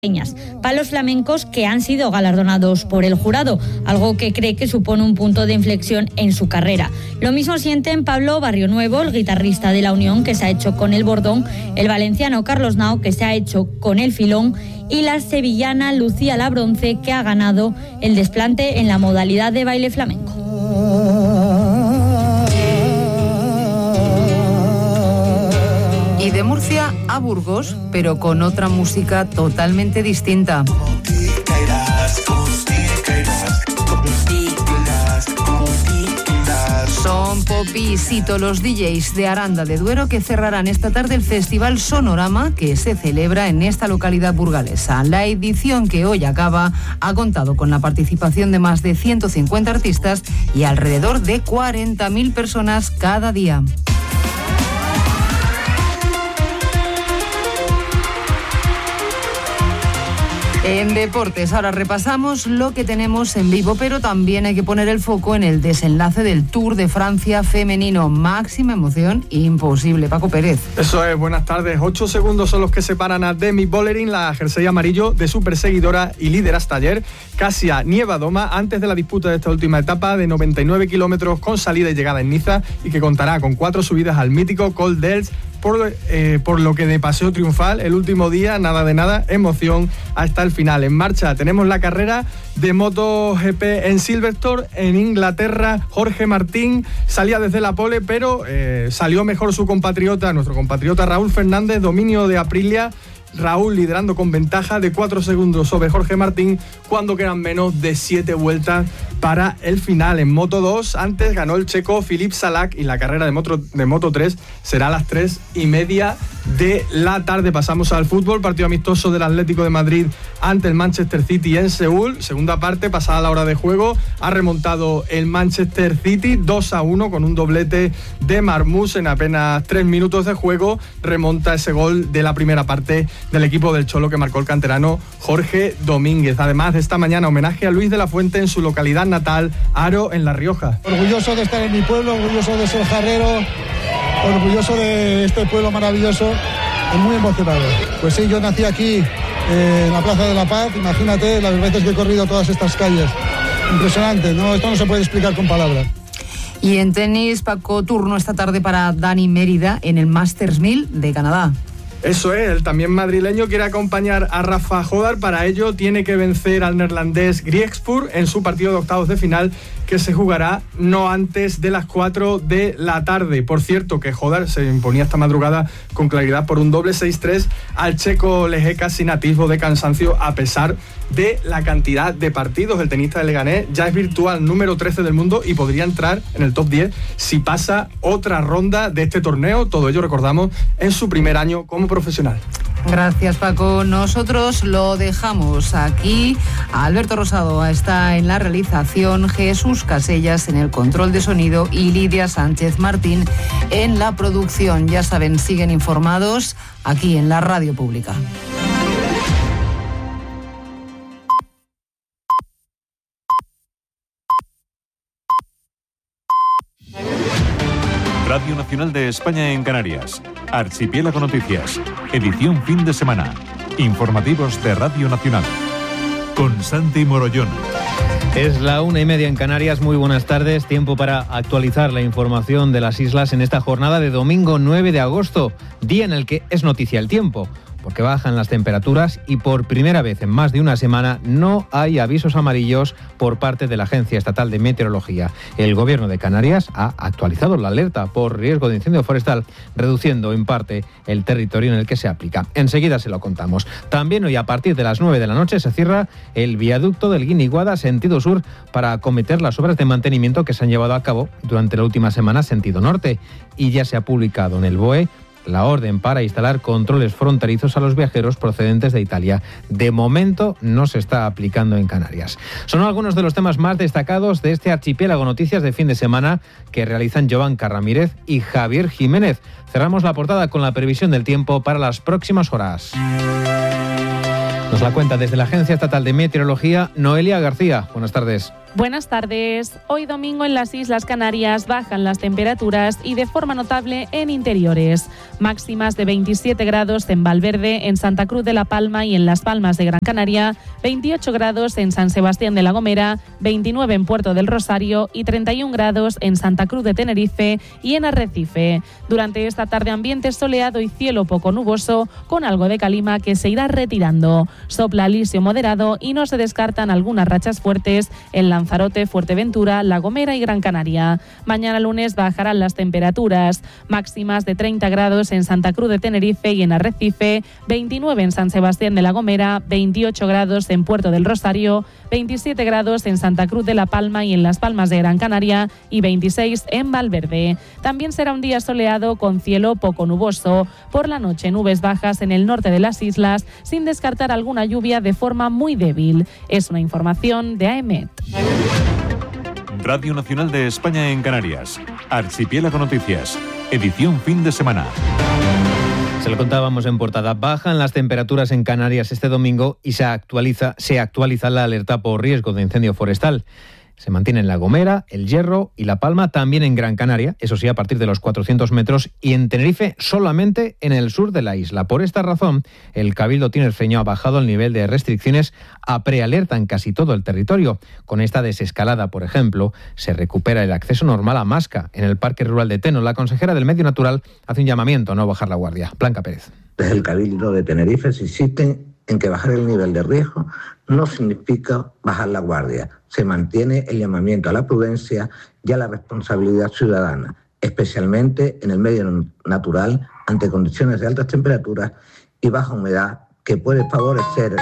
palos flamencos que han sido galardonados por el jurado, algo que cree que supone un punto de inflexión en su carrera. Lo mismo sienten Pablo Barrionuevo, el guitarrista de La Unión, que se ha hecho con el bordón, el valenciano Carlos Nao, que se ha hecho con el filón, y la sevillana Lucía Labronce, que ha ganado el desplante en la modalidad de baile flamenco. Y de Murcia a Burgos, pero con otra música totalmente distinta. Son Popi y Sito, los DJs de Aranda de Duero, que cerrarán esta tarde el Festival Sonorama, que se celebra en esta localidad burgalesa. La edición, que hoy acaba, ha contado con la participación de más de 150 artistas y alrededor de 40.000 personas cada día. En deportes, ahora repasamos lo que tenemos en vivo, pero también hay que poner el foco en el desenlace del Tour de Francia femenino. Máxima emoción imposible. Paco Pérez. Eso es, buenas tardes. 8 segundos son los que separan a Demi Vollering, la jersey amarillo, de su perseguidora y líder hasta ayer, Kasia Nievadoma, antes de la disputa de esta última etapa de 99 kilómetros con salida y llegada en Niza, y que contará con 4 subidas al mítico Col d'Els. Por lo que de paseo triunfal, el último día, nada de nada, emoción hasta el final. En marcha tenemos la carrera de MotoGP en Silverstone, en Inglaterra. Jorge Martín salía desde la pole, pero salió mejor su compatriota, nuestro compatriota Raúl Fernández, dominio de Aprilia. Raúl liderando con ventaja de 4 segundos sobre Jorge Martín cuando quedan menos de 7 vueltas para el final. En Moto 2 antes ganó el checo Filip Salak, y la carrera de Moto 3 será a las 3:30 de la tarde. Pasamos al fútbol, partido amistoso del Atlético de Madrid ante el Manchester City en Seúl. Segunda parte, pasada la hora de juego, ha remontado el Manchester City 2-1 con un doblete de Marmoush en apenas 3 minutos de juego. Remonta ese gol de la primera parte del equipo del Cholo, que marcó el canterano Jorge Domínguez. Además, de esta mañana, homenaje a Luis de la Fuente en su localidad natal, Haro, en La Rioja. Orgulloso de estar en mi pueblo, orgulloso de ser jarrero, orgulloso de este pueblo maravilloso y muy emocionado. Pues sí, yo nací aquí en la Plaza de la Paz, imagínate las veces que he corrido todas estas calles. Impresionante, ¿no? Esto no se puede explicar con palabras. Y en tenis, Paco, turno esta tarde para Dani Mérida en el Masters 1000 de Canadá. Eso es, el también madrileño quiere acompañar a Rafa Jodar. Para ello tiene que vencer al neerlandés Griekspoor en su partido de octavos de final, que se jugará no antes de las 4 de la tarde. Por cierto, que Jodar se imponía esta madrugada con claridad por un doble 6-3 al checo Lehecka, sin atisbo de cansancio a pesar de la cantidad de partidos. El tenista de Leganés ya es virtual número 13 del mundo y podría entrar en el top 10 si pasa otra ronda de este torneo. Todo ello, recordamos, en su primer año como profesional. Gracias, Paco. Nosotros lo dejamos aquí. Alberto Rosado está en la realización, Jesús Casellas en el control de sonido y Lidia Sánchez Martín en la producción. Ya saben, siguen informados aquí en la Radio Pública. Radio Nacional de España en Canarias. Archipiélago Noticias. Edición fin de semana. Informativos de Radio Nacional. Con Santi Morollón. Es la 1:30 en Canarias. Muy buenas tardes. Tiempo para actualizar la información de las islas en esta jornada de domingo 9 de agosto, día en el que es noticia el tiempo, porque bajan las temperaturas y por primera vez en más de una semana no hay avisos amarillos por parte de la Agencia Estatal de Meteorología. El Gobierno de Canarias ha actualizado la alerta por riesgo de incendio forestal, reduciendo en parte el territorio en el que se aplica. Enseguida se lo contamos. También hoy, a partir de las 9 de la noche, se cierra el viaducto del Guiniguada sentido sur para acometer las obras de mantenimiento que se han llevado a cabo durante la última semana sentido norte. Y ya se ha publicado en el BOE la orden para instalar controles fronterizos a los viajeros procedentes de Italia. De momento no se está aplicando en Canarias. Son algunos de los temas más destacados de este Archipiélago Noticias de fin de semana que realizan Jovanka Ramírez y Javier Jiménez. Cerramos la portada con la previsión del tiempo para las próximas horas. Nos la cuenta desde la Agencia Estatal de Meteorología Noelia García. Buenas tardes. Buenas tardes. Hoy domingo en las Islas Canarias bajan las temperaturas y de forma notable en interiores. Máximas de 27 grados en Valverde, en Santa Cruz de la Palma y en Las Palmas de Gran Canaria, 28 grados en San Sebastián de la Gomera, 29 en Puerto del Rosario y 31 grados en Santa Cruz de Tenerife y en Arrecife. Durante esta tarde ambiente soleado y cielo poco nuboso, con algo de calima que se irá retirando. Sopla alisio moderado y no se descartan algunas rachas fuertes en Lanzarote, Fuerteventura, La Gomera y Gran Canaria. Mañana lunes bajarán las temperaturas, máximas de 30 grados en Santa Cruz de Tenerife y en Arrecife, 29 en San Sebastián de la Gomera, 28 grados en Puerto del Rosario, 27 grados en Santa Cruz de la Palma y en Las Palmas de Gran Canaria y 26 en Valverde. También será un día soleado con cielo poco nuboso. Por la noche nubes bajas en el norte de las islas, sin descartar alguna lluvia de forma muy débil. Es una información de AEMET. Radio Nacional de España en Canarias. Archipiélago Noticias. Edición fin de semana. Se lo contábamos en portada. Bajan las temperaturas en Canarias este domingo y se actualiza la alerta por riesgo de incendio forestal. Se mantiene en La Gomera, El Hierro y La Palma, también en Gran Canaria, eso sí, a partir de los 400 metros, y en Tenerife solamente en el sur de la isla. Por esta razón, el Cabildo tinerfeño ha bajado el nivel de restricciones a prealerta en casi todo el territorio. Con esta desescalada, por ejemplo, se recupera el acceso normal a Masca, en el Parque Rural de Teno. La consejera del Medio Natural hace un llamamiento a no bajar la guardia. Blanca Pérez. Desde el Cabildo de Tenerife se insisten en que bajar el nivel de riesgo no significa bajar la guardia. Se mantiene el llamamiento a la prudencia y a la responsabilidad ciudadana, especialmente en el medio natural ante condiciones de altas temperaturas y baja humedad que puede favorecer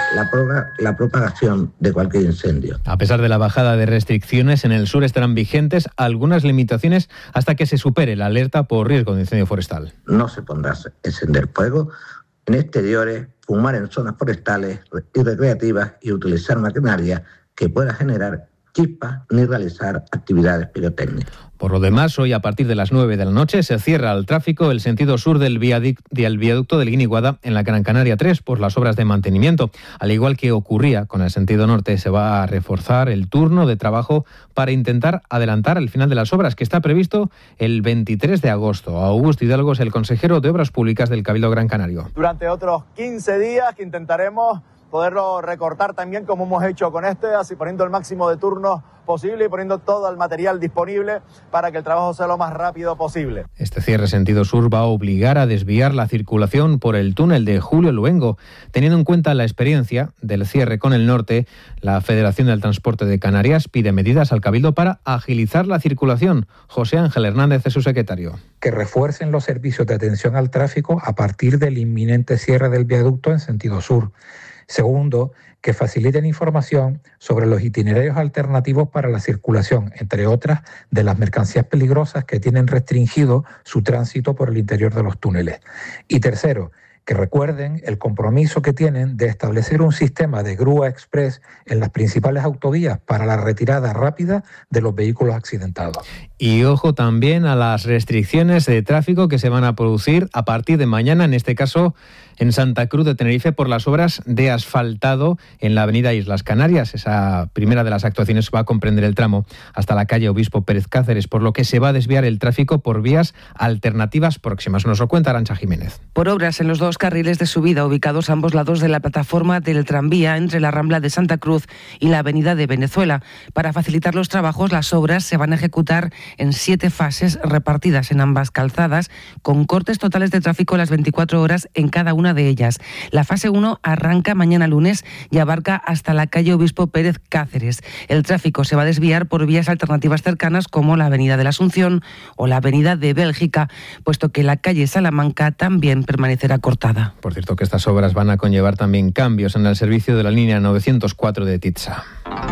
la propagación de cualquier incendio. A pesar de la bajada de restricciones, en el sur estarán vigentes algunas limitaciones hasta que se supere la alerta por riesgo de incendio forestal. No se podrá encender fuego en exteriores, fumar en zonas forestales y recreativas y utilizar maquinaria que pueda generar chispas ni realizar actividades pirotécnicas. Por lo demás, hoy a partir de las 9 de la noche se cierra al tráfico el sentido sur del viaducto del Guiniguada en la Gran Canaria 3 por las obras de mantenimiento. Al igual que ocurría con el sentido norte, se va a reforzar el turno de trabajo para intentar adelantar el final de las obras, que está previsto el 23 de agosto. Augusto Hidalgo es el consejero de Obras Públicas del Cabildo Gran Canario. Durante otros 15 días que intentaremos poderlo recortar también como hemos hecho con así poniendo el máximo de turnos posible y poniendo todo el material disponible para que el trabajo sea lo más rápido posible. Este cierre sentido sur va a obligar a desviar la circulación por el túnel de Julio Luengo. Teniendo en cuenta la experiencia del cierre con el norte, la Federación del Transporte de Canarias pide medidas al Cabildo para agilizar la circulación. José Ángel Hernández es su secretario. Que refuercen los servicios de atención al tráfico a partir del inminente cierre del viaducto en sentido sur. Segundo, que faciliten información sobre los itinerarios alternativos para la circulación, entre otras, de las mercancías peligrosas que tienen restringido su tránsito por el interior de los túneles. Y tercero, que recuerden el compromiso que tienen de establecer un sistema de grúa express en las principales autovías para la retirada rápida de los vehículos accidentados. Y ojo también a las restricciones de tráfico que se van a producir a partir de mañana, en este caso en Santa Cruz de Tenerife, por las obras de asfaltado en la avenida Islas Canarias. Esa primera de las actuaciones va a comprender el tramo hasta la calle Obispo Pérez Cáceres, por lo que se va a desviar el tráfico por vías alternativas próximas. Nos lo cuenta Arantxa Jiménez. Por obras en los dos carriles de subida ubicados a ambos lados de la plataforma del tranvía entre la Rambla de Santa Cruz y la avenida de Venezuela. Para facilitar los trabajos, las obras se van a ejecutar en 7 fases repartidas en ambas calzadas, con cortes totales de tráfico las 24 horas en cada una de ellas. La fase 1 arranca mañana lunes y abarca hasta la calle Obispo Pérez Cáceres. El tráfico se va a desviar por vías alternativas cercanas como la avenida de la Asunción o la avenida de Bélgica, puesto que la calle Salamanca también permanecerá cortada. Por cierto, que estas obras van a conllevar también cambios en el servicio de la línea 904 de Titsa.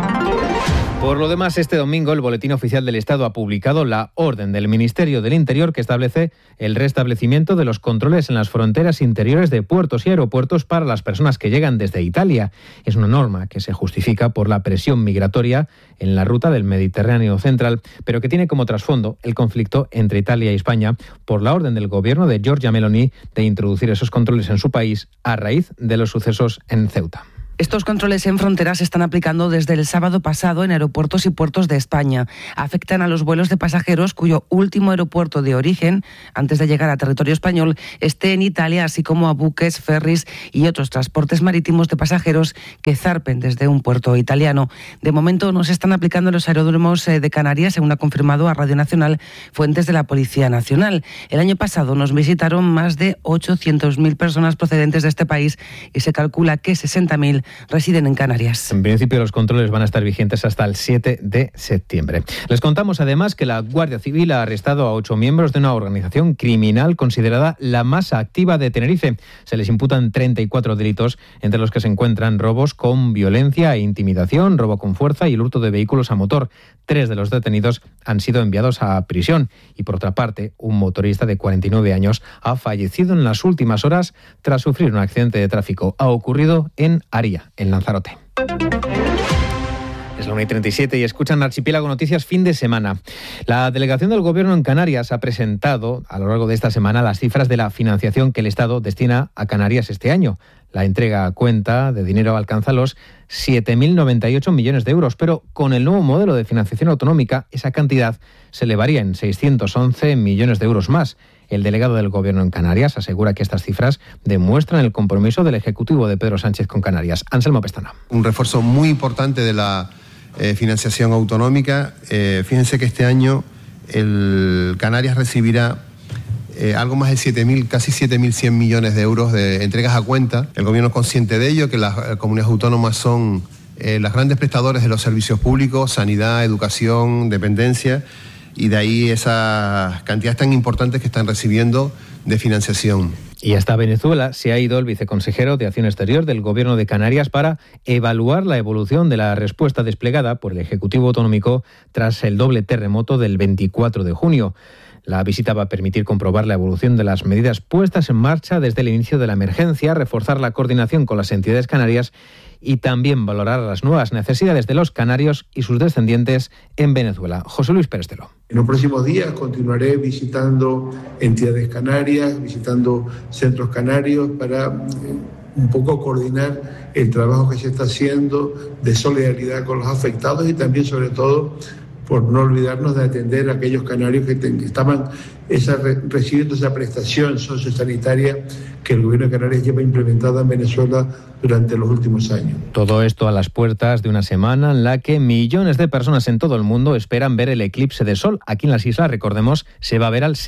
Por lo demás, este domingo el Boletín Oficial del Estado ha publicado la orden del Ministerio del Interior que establece el restablecimiento de los controles en las fronteras interiores de puertos y aeropuertos para las personas que llegan desde Italia. Es una norma que se justifica por la presión migratoria en la ruta del Mediterráneo central, pero que tiene como trasfondo el conflicto entre Italia y España por la orden del gobierno de Giorgia Meloni de introducir esos controles en su país a raíz de los sucesos en Ceuta. Estos controles en fronteras se están aplicando desde el sábado pasado en aeropuertos y puertos de España. Afectan a los vuelos de pasajeros cuyo último aeropuerto de origen, antes de llegar a territorio español, esté en Italia, así como a buques, ferries y otros transportes marítimos de pasajeros que zarpen desde un puerto italiano. De momento no se están aplicando en los aeródromos de Canarias, según ha confirmado a Radio Nacional fuentes de la Policía Nacional. El año pasado nos visitaron más de 800.000 personas procedentes de este país y se calcula que 60.000 residen en Canarias. En principio los controles van a estar vigentes hasta el 7 de septiembre. Les contamos además que la Guardia Civil ha arrestado a 8 miembros de una organización criminal considerada la más activa de Tenerife. Se les imputan 34 delitos, entre los que se encuentran robos con violencia e intimidación, robo con fuerza y el hurto de vehículos a motor. 3 de los detenidos han sido enviados a prisión y, por otra parte, un motorista de 49 años ha fallecido en las últimas horas tras sufrir un accidente de tráfico. Ha ocurrido en Aría, en Lanzarote. Es la 1:37 y escuchan Archipiélago Noticias fin de semana. La delegación del Gobierno en Canarias ha presentado a lo largo de esta semana las cifras de la financiación que el Estado destina a Canarias este año. La entrega a cuenta de dinero alcanza los 7.098 millones de euros, pero con el nuevo modelo de financiación autonómica esa cantidad se elevaría en 611 millones de euros más. El delegado del Gobierno en Canarias asegura que estas cifras demuestran el compromiso del Ejecutivo de Pedro Sánchez con Canarias. Anselmo Pestana. Un refuerzo muy importante de la financiación autonómica. Fíjense que este año el Canarias recibirá algo más de 7.000, casi 7.100 millones de euros de entregas a cuenta. El Gobierno es consciente de ello, que las comunidades autónomas son las grandes prestadores de los servicios públicos, sanidad, educación, dependencia, y de ahí esas cantidades tan importantes que están recibiendo de financiación. Y hasta Venezuela se ha ido el viceconsejero de Acción Exterior del Gobierno de Canarias para evaluar la evolución de la respuesta desplegada por el Ejecutivo Autonómico tras el doble terremoto del 24 de junio. La visita va a permitir comprobar la evolución de las medidas puestas en marcha desde el inicio de la emergencia, reforzar la coordinación con las entidades canarias y también valorar las nuevas necesidades de los canarios y sus descendientes en Venezuela. José Luis Perestelo. En los próximos días continuaré visitando entidades canarias, visitando centros canarios para un poco coordinar el trabajo que se está haciendo de solidaridad con los afectados y también, sobre todo, por no olvidarnos de atender a aquellos canarios que estaban recibiendo esa prestación sociosanitaria que el Gobierno de Canarias lleva implementada en Venezuela durante los últimos años. Todo esto a las puertas de una semana en la que millones de personas en todo el mundo esperan ver el eclipse de sol. Aquí en las islas, recordemos, se va a ver al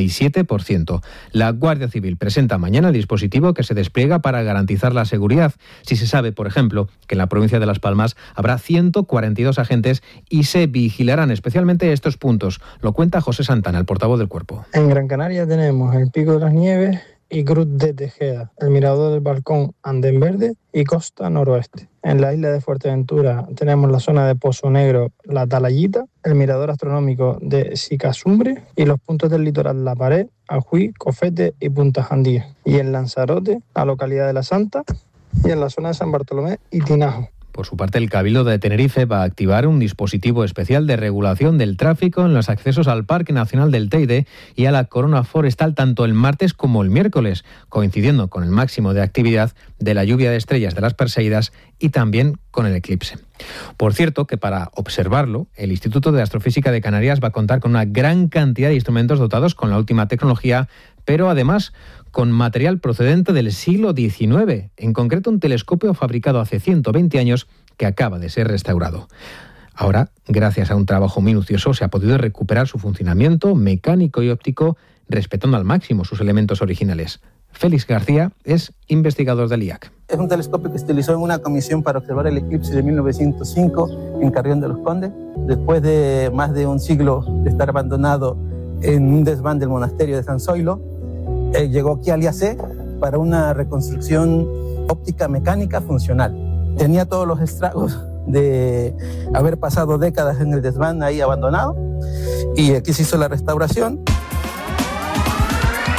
77%. La Guardia Civil presenta mañana el dispositivo que se despliega para garantizar la seguridad. Si se sabe, por ejemplo, que en la provincia de Las Palmas habrá 142 agentes y se vigilarán especialmente estos puntos. Lo cuenta José Santana, el portavoz del Cuerpo. En Gran Canaria tenemos el Pico de las Nieves y Cruz de Tejeda, el Mirador del Balcón, Andén Verde y Costa Noroeste. En la isla de Fuerteventura tenemos la zona de Pozo Negro, La Talayita, el Mirador Astronómico de Sicasumbre y los puntos del litoral La Pared, Ajuí, Cofete y Punta Jandía. Y en Lanzarote, la localidad de La Santa y en la zona de San Bartolomé y Tinajo. Por su parte, el Cabildo de Tenerife va a activar un dispositivo especial de regulación del tráfico en los accesos al Parque Nacional del Teide y a la Corona Forestal tanto el martes como el miércoles, coincidiendo con el máximo de actividad de la lluvia de estrellas de las Perseidas y también con el eclipse. Por cierto, que para observarlo, el Instituto de Astrofísica de Canarias va a contar con una gran cantidad de instrumentos dotados con la última tecnología, pero además con material procedente del siglo XIX, en concreto un telescopio fabricado hace 120 años que acaba de ser restaurado. Ahora, gracias a un trabajo minucioso, se ha podido recuperar su funcionamiento mecánico y óptico, respetando al máximo sus elementos originales. Félix García es investigador del IAC. Es un telescopio que se utilizó en una comisión para observar el eclipse de 1905 en Carrión de los Condes. Después de más de un siglo de estar abandonado en un desván del monasterio de San Zoilo, llegó aquí al IAC para una reconstrucción óptica mecánica funcional. Tenía todos los estragos de haber pasado décadas en el desván ahí abandonado y aquí se hizo la restauración.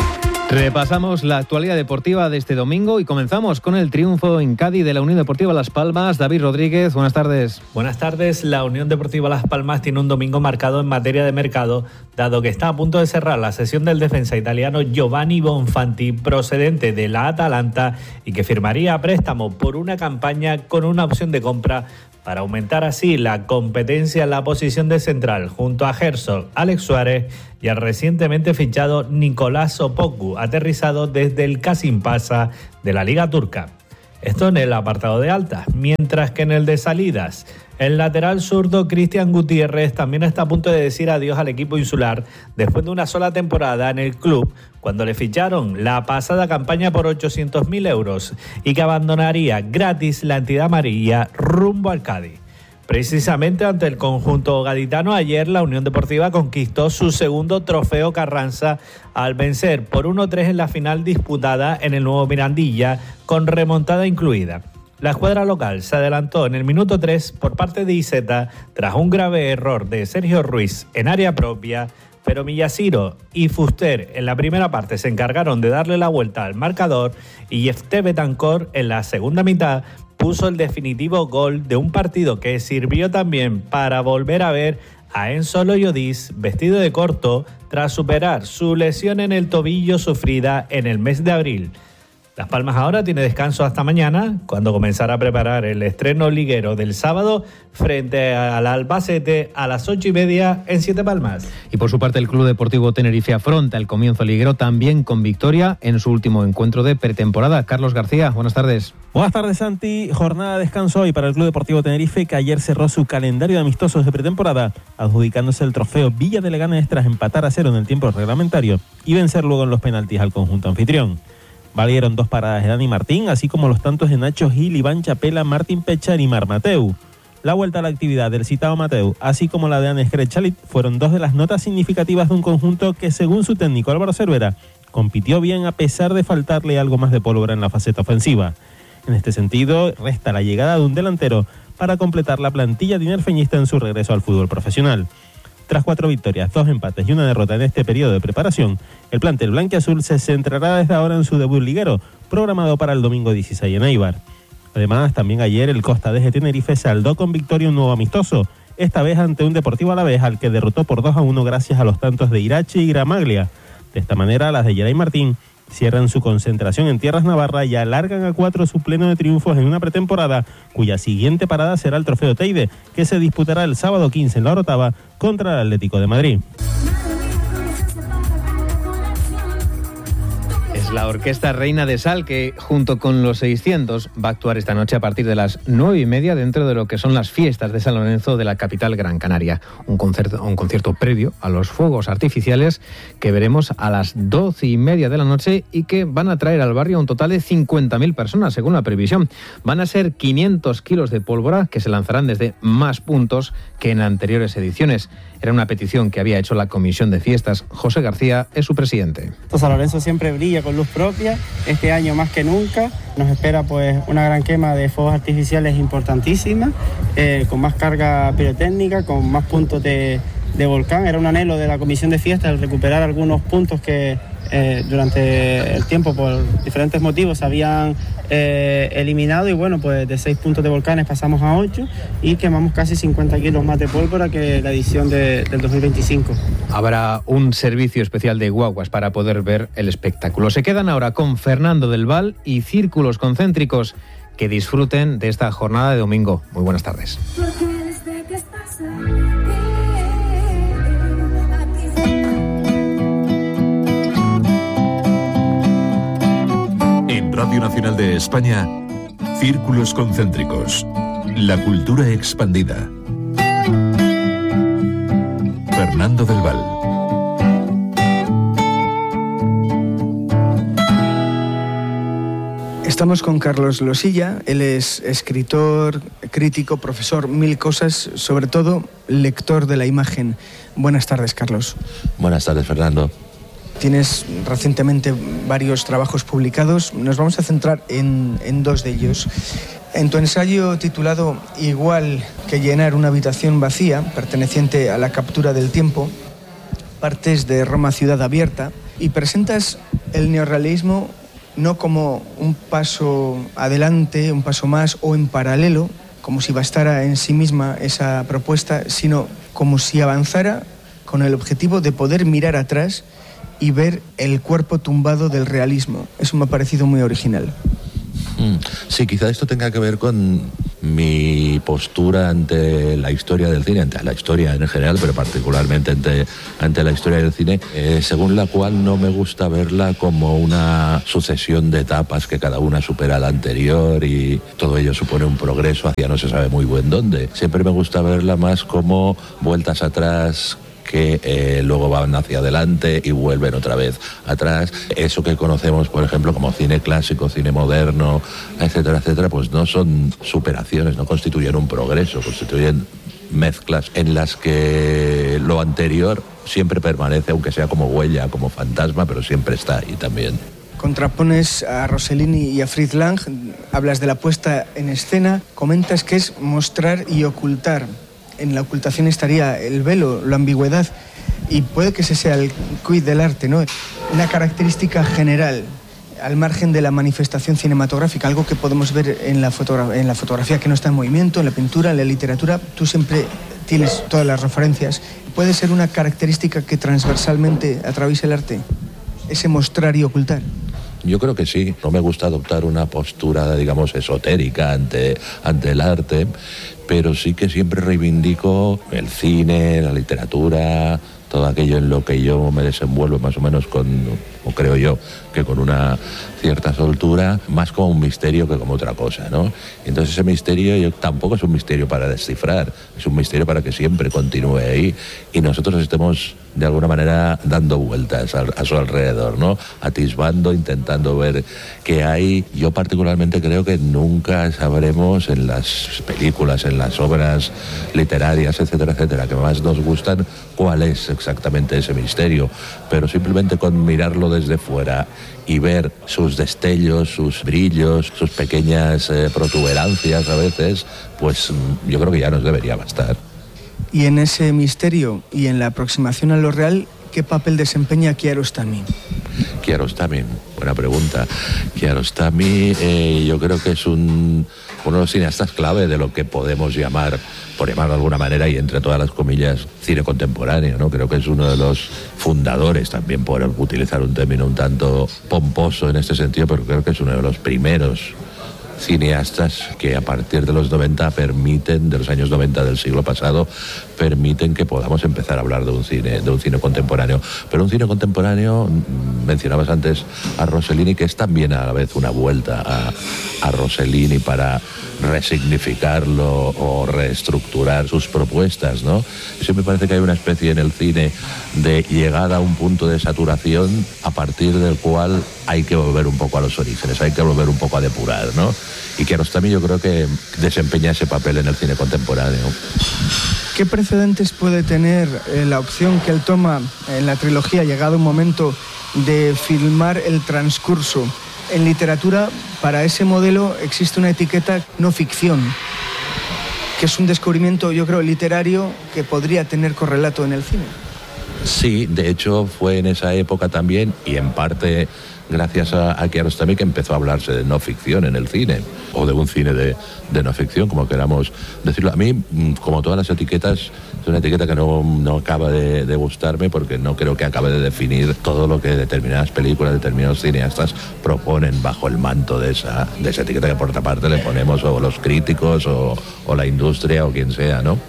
Repasamos la actualidad deportiva de este domingo y comenzamos con el triunfo en Cádiz de la Unión Deportiva Las Palmas. David Rodríguez, buenas tardes. Buenas tardes. La Unión Deportiva Las Palmas tiene un domingo marcado en materia de mercado, dado que está a punto de cerrar la cesión del defensa italiano Giovanni Bonfanti, procedente de la Atalanta, y que firmaría a préstamo por una campaña con una opción de compra para aumentar así la competencia en la posición de central, junto a Herzog, Alex Suárez y al recientemente fichado Nicolás Sopoku, aterrizado desde el Kasim Pasa de la Liga Turca. Esto en el apartado de altas, mientras que en el de salidas, el lateral zurdo Cristian Gutiérrez también está a punto de decir adiós al equipo insular después de una sola temporada en el club, cuando le ficharon la pasada campaña por 800.000 euros y que abandonaría gratis la entidad amarilla rumbo al Cádiz. Precisamente ante el conjunto gaditano, ayer la Unión Deportiva conquistó su segundo trofeo Carranza al vencer por 1-3 en la final disputada en el nuevo Mirandilla, con remontada incluida. La escuadra local se adelantó en el minuto 3 por parte de Iseta tras un grave error de Sergio Ruiz en área propia, pero Millasiro y Fuster en la primera parte se encargaron de darle la vuelta al marcador y Jefté Betancor en la segunda mitad puso el definitivo gol de un partido que sirvió también para volver a ver a Enzo Loyodis vestido de corto tras superar su lesión en el tobillo sufrida en el mes de abril. Las Palmas ahora tiene descanso hasta mañana, cuando comenzará a preparar el estreno liguero del sábado frente al Albacete a las 8:30 en Siete Palmas. Y por su parte el Club Deportivo Tenerife afronta el comienzo liguero también con victoria en su último encuentro de pretemporada. Carlos García, buenas tardes. Buenas tardes, Santi. Jornada de descanso hoy para el Club Deportivo Tenerife, que ayer cerró su calendario de amistosos de pretemporada, adjudicándose el trofeo Villa de Leganés tras empatar a 0 en el tiempo reglamentario y vencer luego en los penaltis al conjunto anfitrión. Valieron 2 paradas de Dani Martín, así como los tantos de Nacho Gil, Iván Chapela, Martín Pechar y Mar Mateu. La vuelta a la actividad del citado Mateu, así como la de Anes Grechalit, fueron 2 de las notas significativas de un conjunto que, según su técnico Álvaro Cervera, compitió bien a pesar de faltarle algo más de pólvora en la faceta ofensiva. En este sentido, resta la llegada de un delantero para completar la plantilla tinerfeñista en su regreso al fútbol profesional. Tras 4 victorias, 2 empates y una derrota en este periodo de preparación, el plantel blanquiazul se centrará desde ahora en su debut liguero, programado para el domingo 16 en Eibar. Además, también ayer el Costa de Tenerife saldó con victoria un nuevo amistoso, esta vez ante un Deportivo Alavés al que derrotó por 2-1 gracias a los tantos de Irache y Gramaglia. De esta manera, las de Geray Martín cierran su concentración en tierras navarras y alargan a 4 su pleno de triunfos en una pretemporada cuya siguiente parada será el Trofeo Teide, que se disputará el sábado 15 en la Orotava contra el Atlético de Madrid. Es la Orquesta Reina de Sal que, junto con los 600, va a actuar esta noche a partir de las 9:30 dentro de lo que son las fiestas de San Lorenzo de la capital Gran Canaria. Un concierto previo a los fuegos artificiales que veremos a las 12:30 de la noche y que van a traer al barrio un total de 50.000 personas, según la previsión. Van a ser 500 kilos de pólvora que se lanzarán desde más puntos que en anteriores ediciones. Era una petición que había hecho la Comisión de Fiestas. José García es su presidente. San Lorenzo siempre brilla con luz propia, este año más que nunca. Nos espera pues una gran quema de fuegos artificiales importantísima, con más carga pirotécnica, con más puntos de volcán. Era un anhelo de la Comisión de Fiestas el recuperar algunos puntos que durante el tiempo por diferentes motivos se habían eliminado, y bueno, pues de 6 puntos de volcanes pasamos a 8 y quemamos casi 50 kilos más de pólvora que la edición del 2025. Habrá un servicio especial de guaguas para poder ver el espectáculo. Se quedan ahora con Fernando del Val y Círculos Concéntricos. Que disfruten de esta jornada de domingo. Muy buenas tardes. En Radio Nacional de España, Círculos Concéntricos. La cultura expandida. Fernando del Val. Estamos con Carlos Losilla. Él es escritor, crítico, profesor, mil cosas, sobre todo lector de la imagen. Buenas tardes, Carlos. Buenas tardes, Fernando. Tienes recientemente varios trabajos publicados. Nos vamos a centrar en 2 de ellos. En tu ensayo titulado Igual que llenar una habitación vacía, perteneciente a la captura del tiempo, partes de Roma Ciudad Abierta y presentas el neorrealismo no como un paso adelante, un paso más o en paralelo, como si bastara en sí misma esa propuesta, sino como si avanzara con el objetivo de poder mirar atrás y ver el cuerpo tumbado del realismo. Eso me ha parecido muy original. Sí, quizá esto tenga que ver con mi postura ante la historia del cine, ante la historia en general, pero particularmente ante la historia del cine, según la cual no me gusta verla como una sucesión de etapas que cada una supera a la anterior y todo ello supone un progreso hacia no se sabe muy buen dónde. Siempre me gusta verla más como vueltas atrás que luego van hacia adelante y vuelven otra vez atrás. Eso que conocemos, por ejemplo, como cine clásico, cine moderno, etcétera, etcétera, pues no son superaciones, no constituyen un progreso, constituyen mezclas en las que lo anterior siempre permanece, aunque sea como huella, como fantasma, pero siempre está ahí también. Contrapones a Rossellini y a Fritz Lang, hablas de la puesta en escena, comentas que es mostrar y ocultar. En la ocultación estaría el velo, la ambigüedad, y puede que ese sea el quid del arte, ¿no? Una característica general, al margen de la manifestación cinematográfica, algo que podemos ver en la fotografía que no está en movimiento, en la pintura, en la literatura. Tú siempre tienes todas las referencias. ¿Puede ser una característica que transversalmente atraviesa el arte? Ese mostrar y ocultar. Yo creo que sí. No me gusta adoptar una postura, digamos, esotérica ante el arte, pero sí que siempre reivindico el cine, la literatura, todo aquello en lo que yo me desenvuelvo más o menos o creo yo, que con una cierta soltura, más como un misterio que como otra cosa, ¿no? Entonces ese misterio tampoco es un misterio para descifrar, es un misterio para que siempre continúe ahí y nosotros estemos de alguna manera dando vueltas a su alrededor, ¿no? Atisbando, intentando ver qué hay. Yo particularmente creo que nunca sabremos en las películas, en las obras literarias, etcétera, etcétera, que más nos gustan, cuál es exactamente ese misterio, pero simplemente con mirarlo desde fuera y ver sus destellos, sus brillos, sus pequeñas protuberancias a veces, pues yo creo que ya nos debería bastar. Y en ese misterio y en la aproximación a lo real, ¿qué papel desempeña Kiarostami? Kiarostami, buena pregunta. Kiarostami yo creo que es uno de los cineastas clave de lo que podemos llamar, por llamarlo de alguna manera y entre todas las comillas, cine contemporáneo, ¿no? Creo que es uno de los fundadores, también por utilizar un término un tanto pomposo en este sentido, pero creo que es uno de los primeros cineastas que a partir de los 90 de los años 90 del siglo pasado, permiten que podamos empezar a hablar de un cine contemporáneo. Pero un cine contemporáneo, mencionabas antes a Rossellini, que es también a la vez una vuelta a Rossellini para resignificarlo o reestructurar sus propuestas, ¿no? Eso me parece que hay una especie en el cine de llegada a un punto de saturación a partir del cual hay que volver un poco a los orígenes, hay que volver un poco a depurar, ¿no? Y Kiarostami yo creo que desempeña ese papel en el cine contemporáneo. ¿Qué precedentes puede tener la opción que él toma en la trilogía, llegado un momento, de filmar el transcurso? En literatura, para ese modelo existe una etiqueta no ficción, que es un descubrimiento, yo creo, literario que podría tener correlato en el cine. Sí, de hecho fue en esa época también, y en parte gracias a Kiarostami, que empezó a hablarse de no ficción en el cine, o de un cine de no ficción, como queramos decirlo. A mí, como todas las etiquetas, es una etiqueta que no acaba de gustarme, porque no creo que acabe de definir todo lo que determinadas películas, determinados cineastas proponen bajo el manto de esa etiqueta que por otra parte le ponemos o los críticos o la industria o quien sea, ¿no?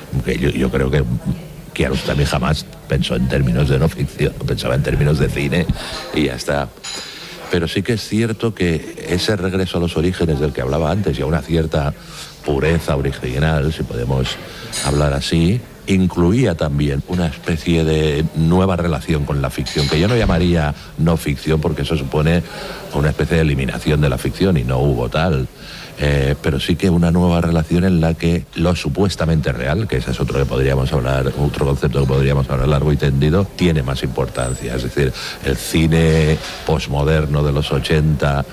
Yo creo que Kiarostami jamás pensó en términos de no ficción, pensaba en términos de cine y ya está. Pero sí que es cierto que ese regreso a los orígenes del que hablaba antes y a una cierta pureza original, si podemos hablar así, incluía también una especie de nueva relación con la ficción, que yo no llamaría no ficción porque eso supone una especie de eliminación de la ficción y no hubo tal. Pero sí que una nueva relación en la que lo supuestamente real, que ese es otro concepto que podríamos hablar largo y tendido, tiene más importancia. Es decir, el cine posmoderno de los 80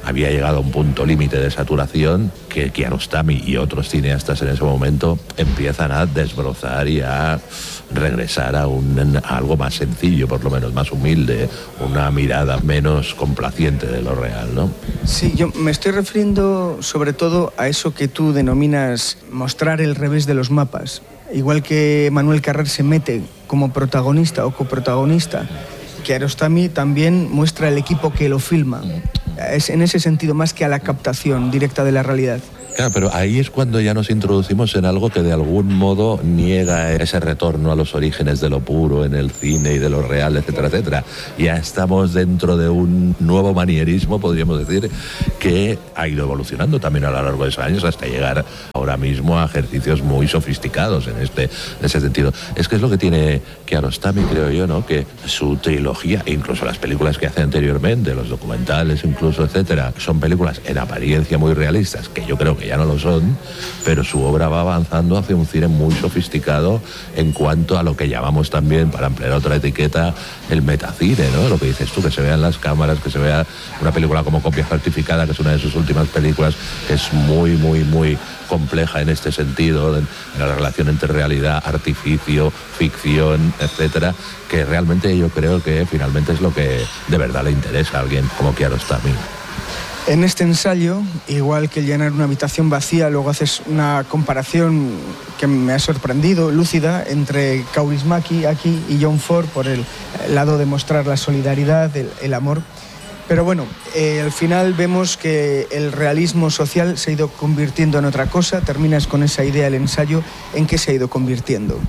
había llegado a un punto límite de saturación que Kiarostami y otros cineastas en ese momento empiezan a desbrozar y a regresar a algo más sencillo, por lo menos más humilde, una mirada menos complaciente de lo real, ¿no? Sí, yo me estoy refiriendo sobre todo a eso que tú denominas mostrar el revés de los mapas. Igual que Manuel Carrer se mete como protagonista o coprotagonista, Kiarostami también muestra el equipo que lo filma. Es en ese sentido, más que a la captación directa de la realidad. Claro, pero ahí es cuando ya nos introducimos en algo que de algún modo niega ese retorno a los orígenes de lo puro en el cine y de lo real, etcétera, etcétera. Ya estamos dentro de un nuevo manierismo, podríamos decir, que ha ido evolucionando también a lo largo de esos años hasta llegar ahora mismo a ejercicios muy sofisticados en ese sentido. Es que es lo que tiene Kiarostami, creo yo, ¿no? Que su trilogía, incluso las películas que hace anteriormente, los documentales incluso, etcétera, son películas en apariencia muy realistas, que yo creo que ya no lo son, pero su obra va avanzando hacia un cine muy sofisticado en cuanto a lo que llamamos también, para emplear otra etiqueta, el metacine, ¿no? Lo que dices tú, que se vean las cámaras, que se vea una película como Copia Certificada, que es una de sus últimas películas, que es muy, muy, muy compleja en este sentido, en la relación entre realidad, artificio, ficción, etcétera, que realmente yo creo que finalmente es lo que de verdad le interesa a alguien como Kiarostami. En este ensayo, igual que llenar una habitación vacía, luego haces una comparación que me ha sorprendido, lúcida, entre Kaurismäki aquí y John Ford por el lado de mostrar la solidaridad, el amor. Pero bueno, al final vemos que el realismo social se ha ido convirtiendo en otra cosa. Terminas con esa idea el ensayo. ¿En qué se ha ido convirtiendo?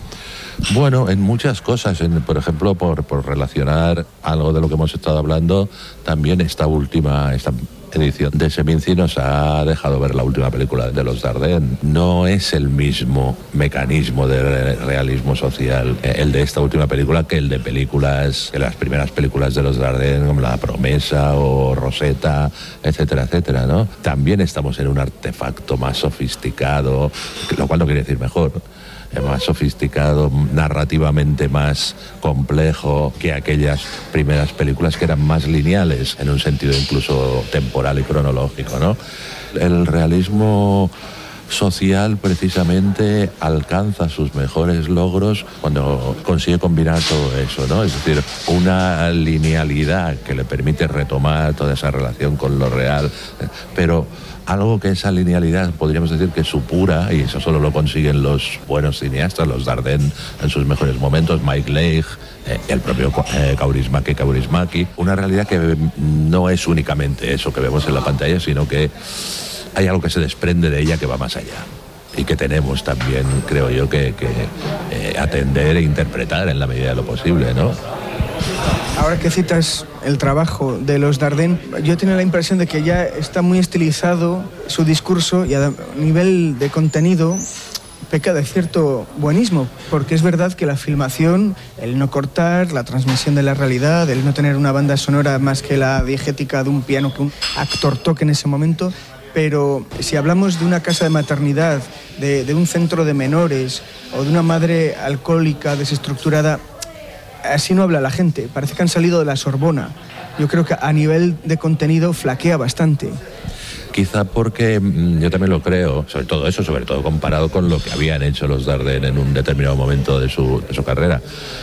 Bueno, en muchas cosas, por ejemplo, por relacionar algo de lo que hemos estado hablando, también esta edición de Seminci nos ha dejado ver la última película de los Dardenne. No es el mismo mecanismo de realismo social el de esta última película que el de las primeras películas de los Dardenne, como La Promesa o Rosetta, etcétera, etcétera, ¿no? También estamos en un artefacto más sofisticado, lo cual no quiere decir mejor, más sofisticado, narrativamente más complejo que aquellas primeras películas que eran más lineales, en un sentido incluso temporal y cronológico, ¿no? El realismo social precisamente alcanza sus mejores logros cuando consigue combinar todo eso, ¿no? Es decir, una linealidad que le permite retomar toda esa relación con lo real, pero algo que esa linealidad podríamos decir que supura, y eso solo lo consiguen los buenos cineastas, los Dardenne en sus mejores momentos, Mike Leigh, el propio Kaurismäki, una realidad que no es únicamente eso que vemos en la pantalla, sino que hay algo que se desprende de ella que va más allá y que tenemos también, creo yo, que atender e interpretar en la medida de lo posible, ¿no? Ahora que citas el trabajo de los Dardenne, yo tengo la impresión de que ya está muy estilizado su discurso y a nivel de contenido peca de cierto buenismo, porque es verdad que la filmación, el no cortar, la transmisión de la realidad, el no tener una banda sonora más que la diegética de un piano que un actor toque en ese momento, pero si hablamos de una casa de maternidad, de un centro de menores o de una madre alcohólica desestructurada, así no habla la gente, parece que han salido de la Sorbona. Yo creo que a nivel de contenido flaquea bastante. Quizá porque yo también lo creo, sobre todo comparado con lo que habían hecho los Dardenne en un determinado momento de su carrera.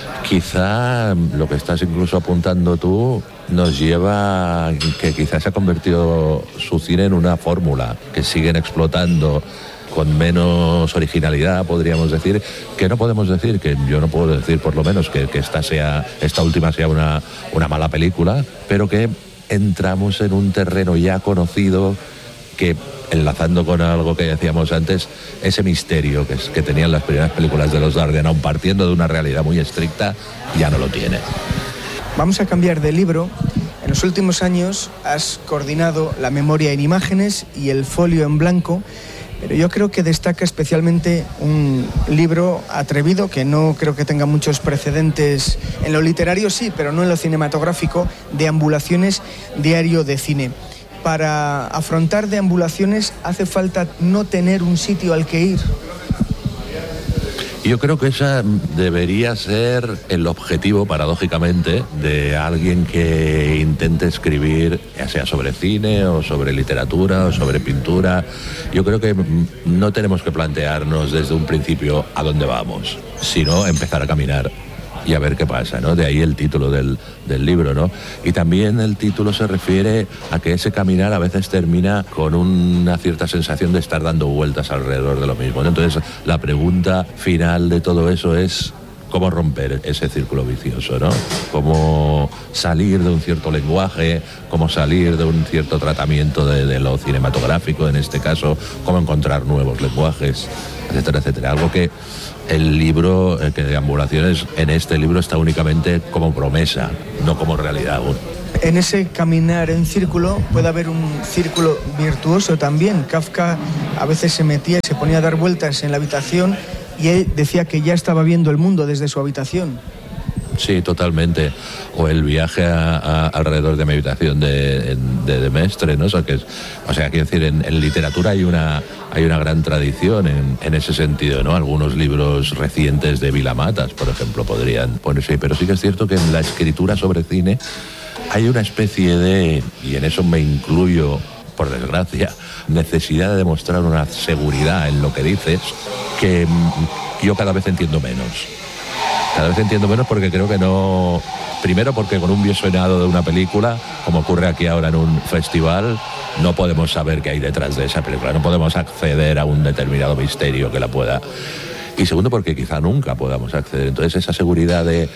Quizá lo que estás incluso apuntando tú nos lleva a que quizás se ha convertido su cine en una fórmula que siguen explotando con menos originalidad, podríamos decir, que no podemos decir, que yo no puedo decir por lo menos que esta última sea una mala película, pero que entramos en un terreno ya conocido que, enlazando con algo que decíamos antes, ese misterio que tenían las primeras películas de los Dardenne, aun partiendo de una realidad muy estricta, ya no lo tiene. Vamos a cambiar de libro. En los últimos años has coordinado la memoria en imágenes y el folio en blanco, pero yo creo que destaca especialmente un libro atrevido que no creo que tenga muchos precedentes en lo literario, sí, pero no en lo cinematográfico, Deambulaciones, diario de cine. Para afrontar deambulaciones hace falta no tener un sitio al que ir. Yo creo que esa debería ser el objetivo, paradójicamente, de alguien que intente escribir, ya sea sobre cine o sobre literatura o sobre pintura. Yo creo que no tenemos que plantearnos desde un principio a dónde vamos, sino empezar a caminar y a ver qué pasa, ¿no? De ahí el título del libro, ¿no? Y también el título se refiere a que ese caminar a veces termina con una cierta sensación de estar dando vueltas alrededor de lo mismo, ¿no? Entonces, la pregunta final de todo eso es cómo romper ese círculo vicioso, ¿no? Cómo salir de un cierto lenguaje, cómo salir de un cierto tratamiento de lo cinematográfico, en este caso, cómo encontrar nuevos lenguajes, etcétera, etcétera. Algo que el libro, que de Deambulaciones, en este libro está únicamente como promesa, no como realidad aún. En ese caminar en círculo puede haber un círculo virtuoso también. Kafka a veces se metía y se ponía a dar vueltas en la habitación y él decía que ya estaba viendo el mundo desde su habitación. Sí, totalmente. O el viaje alrededor de mi habitación de Mestre, ¿no? Quiero decir, en literatura hay una gran tradición en ese sentido, ¿no? Algunos libros recientes de Vilamatas, por ejemplo, podrían ponerse, pero sí que es cierto que en la escritura sobre cine hay una especie de, y en eso me incluyo, por desgracia, necesidad de demostrar una seguridad en lo que dices que yo cada vez entiendo menos. Cada vez entiendo menos porque creo que no... Primero porque con un visionado de una película, como ocurre aquí ahora en un festival, no podemos saber qué hay detrás de esa película, no podemos acceder a un determinado misterio que la pueda... Y segundo porque quizá nunca podamos acceder. Entonces esa seguridad de,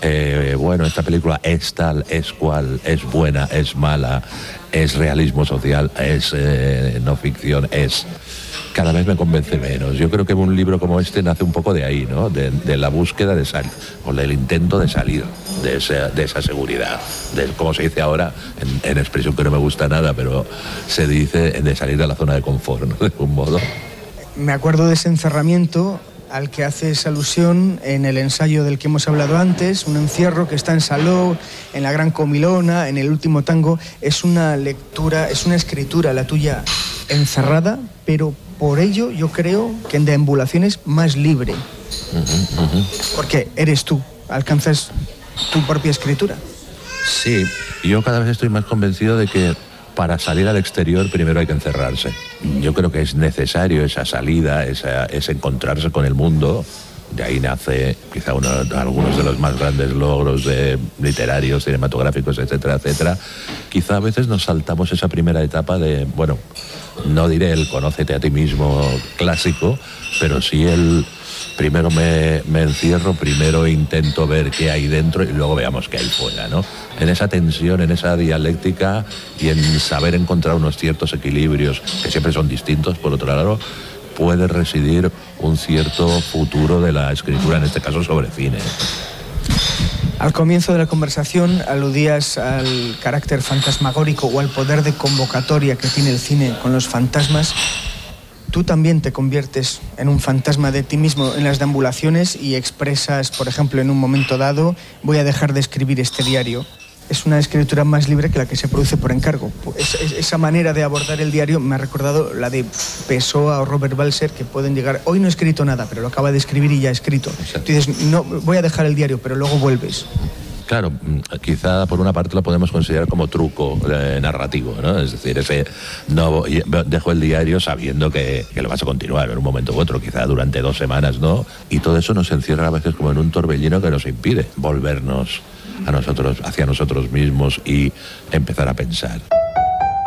esta película es tal, es cual, es buena, es mala, es realismo social, es no ficción, es... Cada vez me convence menos. Yo creo que un libro como este nace un poco de ahí, ¿no? De la búsqueda de salir, o del intento de salir de esa seguridad. Como se dice ahora, en expresión que no me gusta nada, pero se dice de salir de la zona de confort, ¿no? De algún modo. Me acuerdo de ese encerramiento al que haces alusión en el ensayo del que hemos hablado antes, un encierro que está en Saló, en La Gran Comilona, en El Último Tango. Es una lectura, es una escritura la tuya encerrada, pero por ello yo creo que en Deambulaciones más libre. Porque eres tú, alcanzas tu propia escritura. Sí, yo cada vez estoy más convencido de que para salir al exterior primero hay que encerrarse. Yo creo que es necesario esa salida, ese encontrarse con el mundo. De ahí nace quizá algunos de los más grandes logros literarios, cinematográficos, etcétera, etcétera. Quizá a veces nos saltamos esa primera etapa de, bueno, no diré el conócete a ti mismo clásico, pero sí el primero me encierro, primero intento ver qué hay dentro y luego veamos qué hay fuera, ¿no? En esa tensión, en esa dialéctica y en saber encontrar unos ciertos equilibrios que siempre son distintos, por otro lado, puede residir un cierto futuro de la escritura, en este caso sobre cine. Al comienzo de la conversación aludías al carácter fantasmagórico o al poder de convocatoria que tiene el cine con los fantasmas. Tú también te conviertes en un fantasma de ti mismo en las deambulaciones y expresas, por ejemplo, en un momento dado, voy a dejar de escribir este diario. Es una escritura más libre que la que se produce por encargo. Esa manera de abordar el diario me ha recordado la de Pessoa o Robert Balser, que pueden llegar, hoy no he escrito nada, pero lo acaba de escribir y ya ha escrito. Tú dices, no, voy a dejar el diario, pero luego vuelves. Claro, quizá por una parte lo podemos considerar como truco narrativo, ¿no? Es decir, no dejo el diario sabiendo que lo vas a continuar en un momento u otro, quizá durante 2 semanas, ¿no? Y todo eso nos encierra a veces como en un torbellino que nos impide volvernos hacia nosotros mismos y empezar a pensar.